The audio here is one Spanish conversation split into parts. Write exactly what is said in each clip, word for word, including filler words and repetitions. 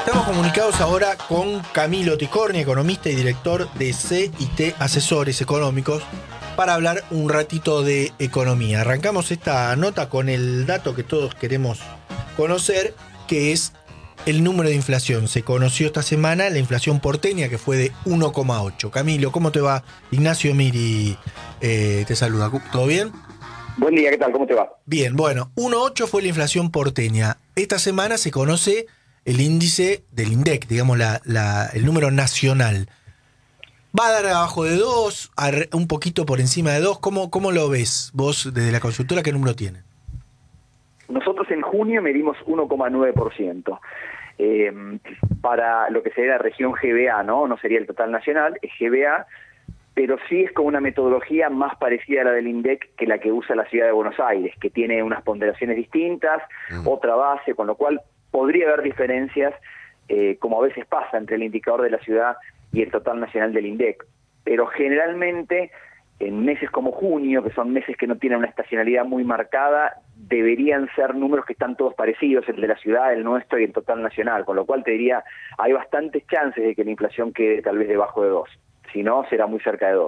Estamos comunicados ahora con Camilo Ticornia, economista y director de C y T Asesores Económicos, para hablar un ratito de economía. Arrancamos esta nota con el dato que todos queremos conocer, que es el número de inflación. Se conoció esta semana la inflación porteña, que fue de uno coma ocho. Camilo, ¿cómo te va? Ignacio Miri eh, te saluda. ¿Todo bien? Buen día, ¿qué tal? ¿Cómo te va? Bien, bueno, uno coma ocho fue la inflación porteña. Esta semana se conoce el índice del INDEC, digamos, la, la, el número nacional. ¿Va a dar abajo de dos, un poquito por encima de dos? ¿Cómo, cómo lo ves vos desde la consultora? ¿Qué número tiene? Nosotros en junio medimos uno coma nueve por ciento. Eh, para lo que sería la región G B A, ¿no? No sería el total nacional, es G B A, pero sí es con una metodología más parecida a la del INDEC que la que usa la ciudad de Buenos Aires, que tiene unas ponderaciones distintas, mm. otra base, con lo cual podría haber diferencias, eh, como a veces pasa entre el indicador de la ciudad y el total nacional del INDEC. Pero generalmente, en meses como junio, que son meses que no tienen una estacionalidad muy marcada, deberían ser números que están todos parecidos, el de la ciudad, el nuestro y el total nacional, con lo cual te diría, hay bastantes chances de que la inflación quede tal vez debajo de dos. Si no, será muy cerca de dos.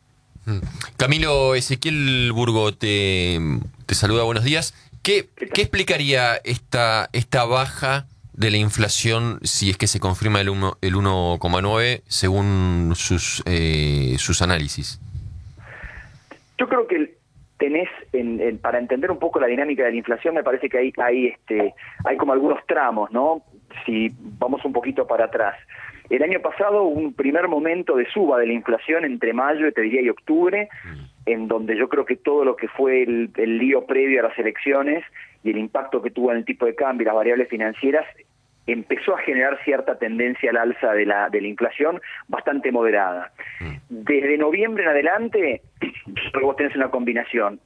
Camilo, Ezequiel Burgo te, te saluda, buenos días. ¿Qué, ¿Qué explicaría esta, esta baja de la inflación si es que se confirma el uno coma nueve según sus, eh, sus análisis? Yo creo que tenés, en, en, para entender un poco la dinámica de la inflación, me parece que hay, hay, este, hay como algunos tramos, ¿no? Si vamos un poquito para atrás. El año pasado hubo un primer momento de suba de la inflación entre mayo, te diría, y octubre, en donde yo creo que todo lo que fue el, el lío previo a las elecciones y el impacto que tuvo en el tipo de cambio y las variables financieras empezó a generar cierta tendencia al alza de la, de la inflación bastante moderada. Desde noviembre en adelante, vos tenés una combinación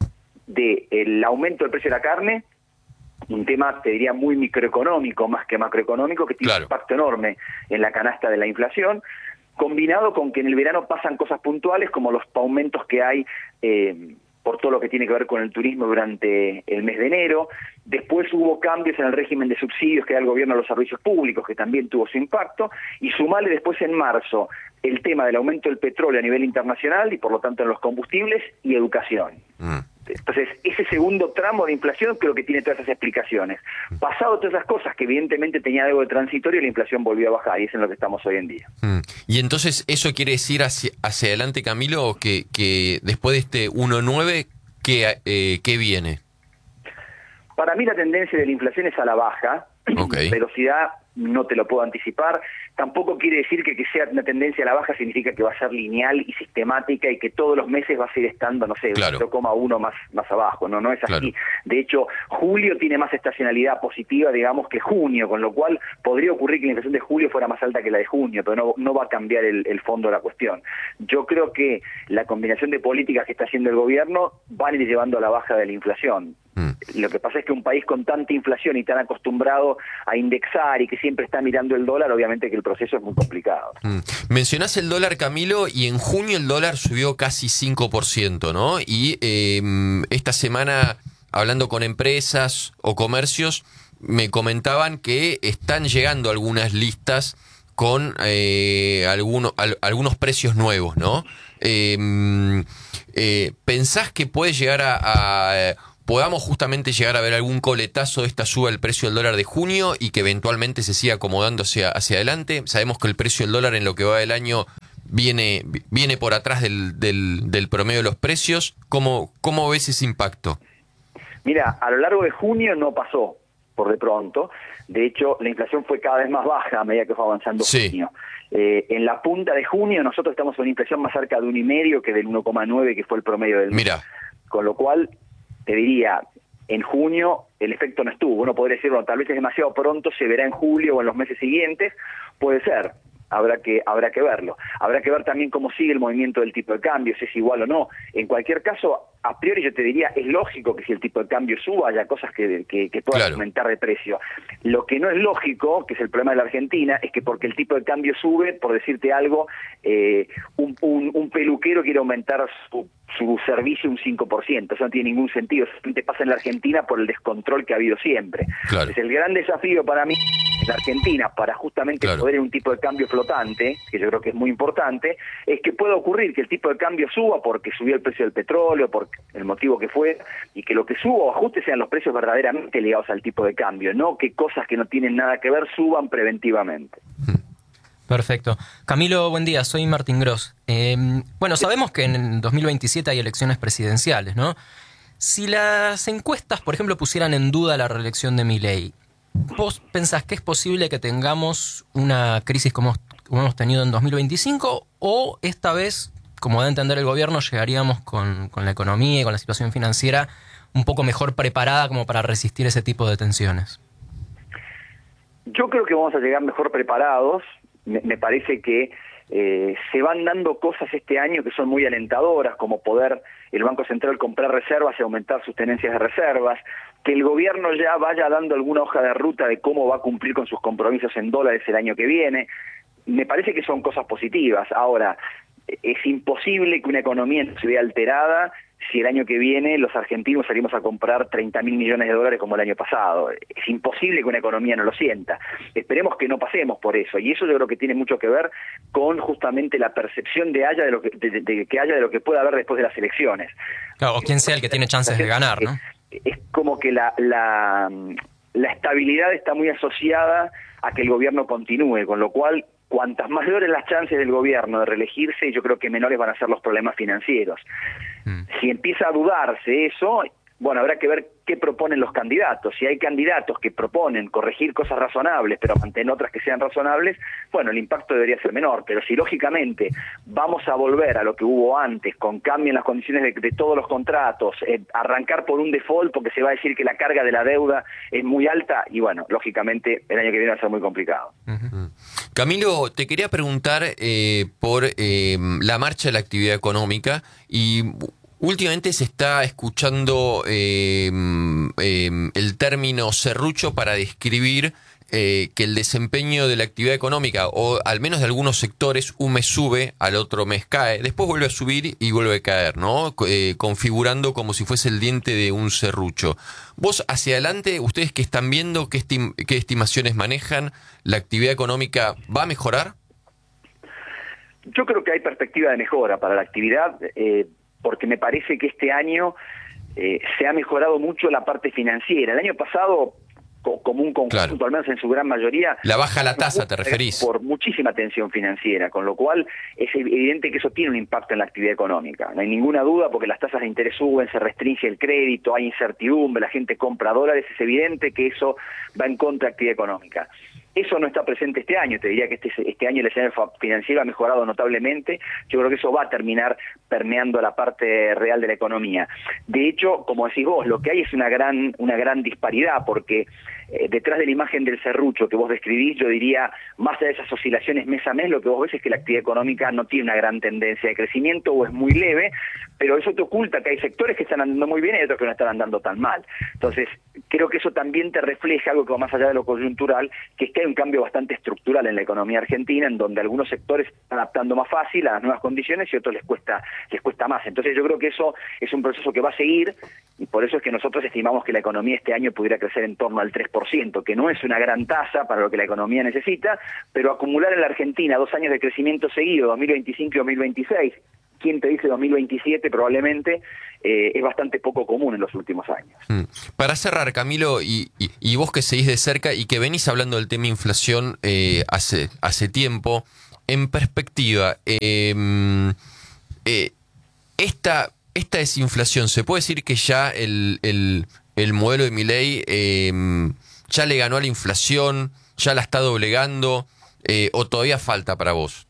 del aumento del precio de la carne, un tema, te diría, muy microeconómico más que macroeconómico, que tiene claro. un impacto enorme en la canasta de la inflación, combinado con que en el verano pasan cosas puntuales como los aumentos que hay eh, por todo lo que tiene que ver con el turismo durante el mes de enero. Después hubo cambios en el régimen de subsidios que da el gobierno a los servicios públicos, que también tuvo su impacto, y sumale después en marzo el tema del aumento del petróleo a nivel internacional y por lo tanto en los combustibles y educación. Mm. Entonces, ese segundo tramo de inflación creo que tiene todas esas explicaciones. Pasado todas esas cosas que evidentemente tenía algo de transitorio, la inflación volvió a bajar y es en lo que estamos hoy en día. Mm. Y entonces, ¿eso quiere decir hacia, hacia adelante, Camilo, que, que después de este uno coma nueve, ¿qué, eh, ¿qué viene? Para mí la tendencia de la inflación es a la baja. Okay. Velocidad no te lo puedo anticipar. Tampoco quiere decir que que sea una tendencia a la baja significa que va a ser lineal y sistemática y que todos los meses va a seguir estando, no sé, claro. cero coma uno más, más abajo. No, no es así. Claro. De hecho, julio tiene más estacionalidad positiva, digamos, que junio, con lo cual podría ocurrir que la inflación de julio fuera más alta que la de junio, pero no, no va a cambiar el, el fondo de la cuestión. Yo creo que la combinación de políticas que está haciendo el gobierno van a ir llevando a la baja de la inflación. Mm. Lo que pasa es que un país con tanta inflación y tan acostumbrado a indexar y que siempre está mirando el dólar, obviamente que el proceso es muy complicado. Mm. Mencionás el dólar, Camilo, y en junio el dólar subió casi cinco por ciento, ¿no? Y eh, esta semana, hablando con empresas o comercios, me comentaban que están llegando algunas listas con eh, alguno, al, algunos precios nuevos, ¿no? Eh, eh, ¿Pensás que puede llegar a... a podamos justamente llegar a ver algún coletazo de esta suba del precio del dólar de junio y que eventualmente se siga acomodando hacia, hacia adelante? Sabemos que el precio del dólar en lo que va del año viene, viene por atrás del, del, del promedio de los precios. ¿Cómo, cómo ves ese impacto? Mira, a lo largo de junio no pasó, por de pronto. De hecho, la inflación fue cada vez más baja a medida que fue avanzando sí. junio. Eh, en la punta de junio nosotros estamos con una inflación más cerca de uno y medio que del uno coma nueve, que fue el promedio del mes. Mira. Con lo cual, te diría, en junio el efecto no estuvo. Uno podría decir, bueno, tal vez es demasiado pronto, se verá en julio o en los meses siguientes. Puede ser, habrá que habrá que verlo. Habrá que ver también cómo sigue el movimiento del tipo de cambio, si es igual o no. En cualquier caso, a priori yo te diría, es lógico que si el tipo de cambio suba haya cosas que, que, que puedan Claro. aumentar de precio. Lo que no es lógico, que es el problema de la Argentina, es que porque el tipo de cambio sube, por decirte algo, eh, un, un, un peluquero quiere aumentar su, su servicio un cinco por ciento. Eso no tiene ningún sentido. Eso te pasa en la Argentina por el descontrol que ha habido siempre. Claro. Entonces, el gran desafío para mí en la Argentina, para justamente Claro. poder en un tipo de cambio flotante, que yo creo que es muy importante, es que pueda ocurrir que el tipo de cambio suba porque subió el precio del petróleo, por el motivo que fue, y que lo que suba o ajuste sean los precios verdaderamente ligados al tipo de cambio, no que cosas que no tienen nada que ver suban preventivamente. Perfecto. Camilo, buen día, soy Martín Gross. Eh, bueno, sabemos que en el dos mil veintisiete hay elecciones presidenciales, ¿no? Si las encuestas, por ejemplo, pusieran en duda la reelección de Milei, ¿vos pensás que es posible que tengamos una crisis como, como hemos tenido en dos mil veinticinco o esta vez, como da a entender el gobierno, llegaríamos con, con la economía y con la situación financiera un poco mejor preparada como para resistir ese tipo de tensiones? Yo creo que vamos a llegar mejor preparados. Me, me parece que eh, se van dando cosas este año que son muy alentadoras, como poder el Banco Central comprar reservas y aumentar sus tenencias de reservas, que el gobierno ya vaya dando alguna hoja de ruta de cómo va a cumplir con sus compromisos en dólares el año que viene. Me parece que son cosas positivas. Ahora, es imposible que una economía se vea alterada si el año que viene los argentinos salimos a comprar treinta mil millones de dólares como el año pasado. Es imposible que una economía no lo sienta. Esperemos que no pasemos por eso. Y eso yo creo que tiene mucho que ver con justamente la percepción de haya de lo que, de, de que haya de lo que pueda haber después de las elecciones. Claro, o quien sea el que tiene chances de ganar, ¿no? Es, es como que la, la, la estabilidad está muy asociada a que el gobierno continúe, con lo cual cuantas mayores las chances del gobierno de reelegirse, yo creo que menores van a ser los problemas financieros. Mm. Si empieza a dudarse eso, bueno, habrá que ver qué proponen los candidatos. Si hay candidatos que proponen corregir cosas razonables, pero mantener otras que sean razonables, bueno, el impacto debería ser menor. Pero si lógicamente vamos a volver a lo que hubo antes, con cambio en las condiciones de, de todos los contratos, eh, arrancar por un default porque se va a decir que la carga de la deuda es muy alta, y bueno, lógicamente el año que viene va a ser muy complicado. Uh-huh. Camilo, te quería preguntar eh, por eh, la marcha de la actividad económica y últimamente se está escuchando eh, eh, el término serrucho para describir eh, que el desempeño de la actividad económica, o al menos de algunos sectores, un mes sube, al otro mes cae, después vuelve a subir y vuelve a caer, ¿no? Eh, configurando como si fuese el diente de un serrucho. Vos, hacia adelante, ustedes que están viendo, ¿qué, estim- qué estimaciones manejan? ¿La actividad económica va a mejorar? Yo creo que hay perspectiva de mejora para la actividad, eh, porque me parece que este año eh, se ha mejorado mucho la parte financiera. El año pasado, co- como un conjunto, claro, al menos en su gran mayoría... La baja la tasa, ¿te referís? Por muchísima tensión financiera, con lo cual es evidente que eso tiene un impacto en la actividad económica. No hay ninguna duda, porque las tasas de interés suben, se restringe el crédito, hay incertidumbre, la gente compra dólares, es evidente que eso va en contra de la actividad económica. Eso no está presente este año. Te diría que este, este año el escenario financiero ha mejorado notablemente. Yo creo que eso va a terminar permeando la parte real de la economía. De hecho, como decís vos, lo que hay es una gran, una gran disparidad, porque eh, detrás de la imagen del serrucho que vos describís, yo diría, más allá de esas oscilaciones mes a mes, lo que vos ves es que la actividad económica no tiene una gran tendencia de crecimiento o es muy leve, pero eso te oculta que hay sectores que están andando muy bien y otros que no están andando tan mal. Entonces, creo que eso también te refleja algo que va más allá de lo coyuntural, que es que hay un cambio bastante estructural en la economía argentina, en donde algunos sectores se están adaptando más fácil a las nuevas condiciones y otros les cuesta les cuesta más. Entonces yo creo que eso es un proceso que va a seguir, y por eso es que nosotros estimamos que la economía este año pudiera crecer en torno al tres por ciento, que no es una gran tasa para lo que la economía necesita, pero acumular en la Argentina dos años de crecimiento seguido, dos mil veinticinco y dos mil veintiséis, ¿quién te dice dos mil veintisiete probablemente? Eh, es bastante poco común en los últimos años. Mm. Para cerrar, Camilo, y, y, y vos que seguís de cerca y que venís hablando del tema inflación eh, hace, hace tiempo, en perspectiva, eh, eh, esta, esta desinflación, ¿se puede decir que ya el, el, el modelo de Milei eh, ya le ganó a la inflación, ya la está doblegando, eh, o todavía falta para vos?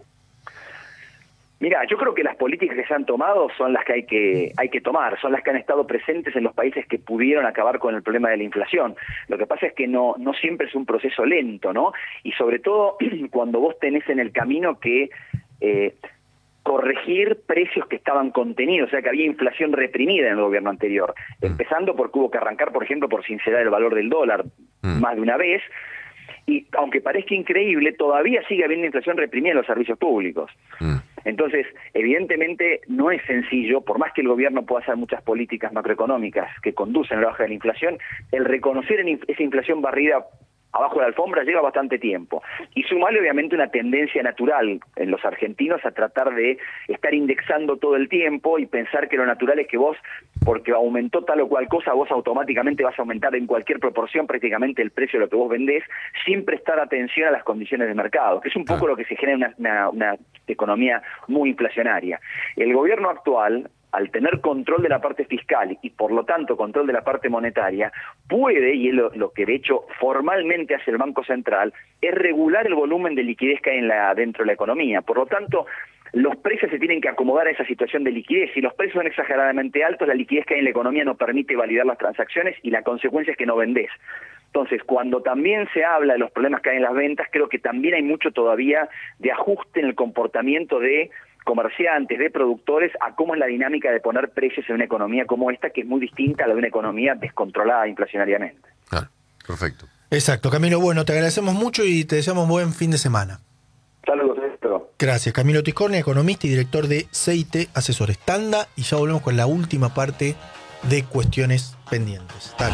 Mira, yo creo que las políticas que se han tomado son las que hay que hay que tomar, son las que han estado presentes en los países que pudieron acabar con el problema de la inflación. Lo que pasa es que no no siempre es un proceso lento, ¿no? Y sobre todo cuando vos tenés en el camino que eh, corregir precios que estaban contenidos, o sea que había inflación reprimida en el gobierno anterior, mm. empezando porque hubo que arrancar, por ejemplo, por sincerar el valor del dólar mm. más de una vez, y aunque parezca increíble, todavía sigue habiendo inflación reprimida en los servicios públicos. Mm. Entonces, evidentemente no es sencillo, por más que el gobierno pueda hacer muchas políticas macroeconómicas que conducen a la baja de la inflación, el reconocer esa inflación barrida abajo de la alfombra lleva bastante tiempo. Y sumarle obviamente una tendencia natural en los argentinos a tratar de estar indexando todo el tiempo y pensar que lo natural es que vos, porque aumentó tal o cual cosa, vos automáticamente vas a aumentar en cualquier proporción prácticamente el precio de lo que vos vendés, sin prestar atención a las condiciones de mercado, que es un poco lo que se genera una, una, una economía muy inflacionaria. El gobierno actual, al tener control de la parte fiscal y por lo tanto control de la parte monetaria, puede, y es lo, lo que de hecho formalmente hace el Banco Central, es regular el volumen de liquidez que hay en la, dentro de la economía. Por lo tanto, los precios se tienen que acomodar a esa situación de liquidez. Si los precios son exageradamente altos, la liquidez que hay en la economía no permite validar las transacciones y la consecuencia es que no vendés. Entonces, cuando también se habla de los problemas que hay en las ventas, creo que también hay mucho todavía de ajuste en el comportamiento de comerciantes, de productores, a cómo es la dinámica de poner precios en una economía como esta, que es muy distinta a la de una economía descontrolada inflacionariamente. Ah, perfecto. Exacto, Camilo. Bueno, te agradecemos mucho y te deseamos buen fin de semana. Saludos, Esto. Gracias. Camilo Tiscornia, economista y director de C I T Asesores. Tanda y ya volvemos con la última parte de cuestiones pendientes. Dale.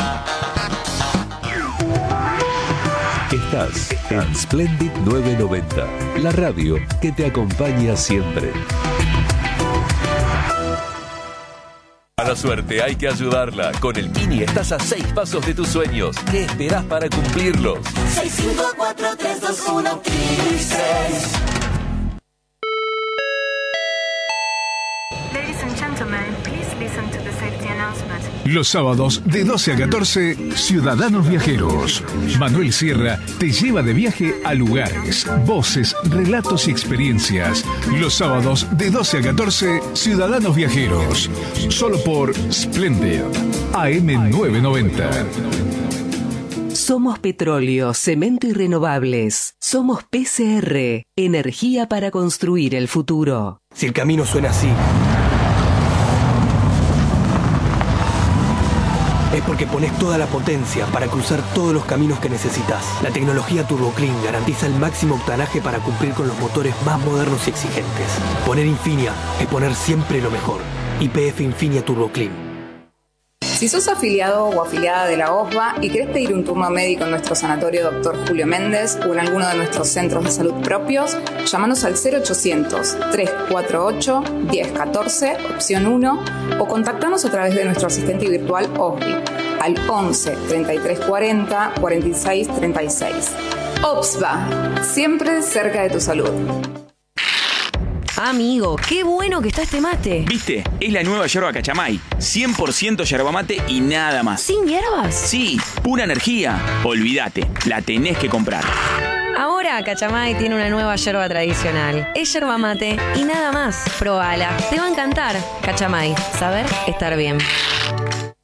Estás en Splendid novecientos noventa, la radio que te acompaña siempre. A la suerte hay que ayudarla. Con el Mini estás a seis pasos de tus sueños. ¿Qué esperás para cumplirlos? seis cinco cuatro tres dos uno seis. Ladies and gentlemen, please listen to the safety announcement. Los sábados de doce a catorce, Ciudadanos Viajeros. Manuel Sierra te lleva de viaje a lugares, voces, relatos y experiencias. Los sábados de doce a catorce, Ciudadanos Viajeros. Solo por Splendid, A M novecientos noventa. Somos petróleo, cemento y renovables. Somos P C R, energía para construir el futuro. Si el camino suena así, es porque pones toda la potencia para cruzar todos los caminos que necesitas. La tecnología Turbo Clean garantiza el máximo octanaje para cumplir con los motores más modernos y exigentes. Poner Infinia es poner siempre lo mejor. Y P F Infinia Turbo Clean. Si sos afiliado o afiliada de la O S B A y querés pedir un turno médico en nuestro sanatorio doctor Julio Méndez o en alguno de nuestros centros de salud propios, llámanos al cero ochocientos, trescientos cuarenta y ocho, diez catorce, opción uno, o contactanos a través de nuestro asistente virtual O S B I al once, treinta y tres cuarenta, cuarenta y seis treinta y seis. O S B A, siempre cerca de tu salud. Amigo, qué bueno que está este mate. ¿Viste? Es la nueva yerba Cachamay. cien por ciento yerba mate y nada más. ¿Sin hierbas? Sí, pura energía. Olvídate, la tenés que comprar. Ahora Cachamay tiene una nueva yerba tradicional. Es yerba mate y nada más. Probala, te va a encantar. Cachamay, saber estar bien.